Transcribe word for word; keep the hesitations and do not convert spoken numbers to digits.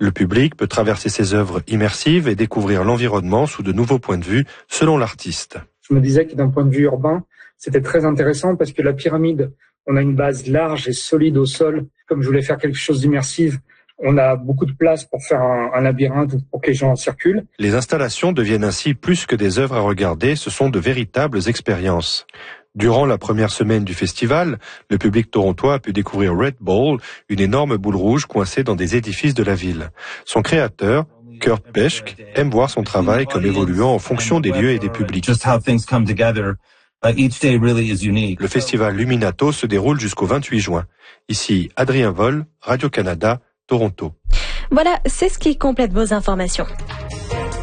Le public peut traverser ces œuvres immersives et découvrir l'environnement sous de nouveaux points de vue, selon l'artiste. Je me disais que d'un point de vue urbain, c'était très intéressant parce que la pyramide, on a une base large et solide au sol. Comme je voulais faire quelque chose d'immersif, on a beaucoup de place pour faire un, un labyrinthe pour que les gens circulent. Les installations deviennent ainsi plus que des œuvres à regarder, ce sont de véritables expériences. Durant la première semaine du festival, le public torontois a pu découvrir Red Ball, une énorme boule rouge coincée dans des édifices de la ville. Son créateur, Kurt Peschke, aime voir son travail comme évoluant en fonction des lieux et des publics. Le festival Luminato se déroule jusqu'au vingt-huit juin. Ici, Adrien Vol, Radio-Canada, Toronto. Voilà, c'est ce qui complète vos informations.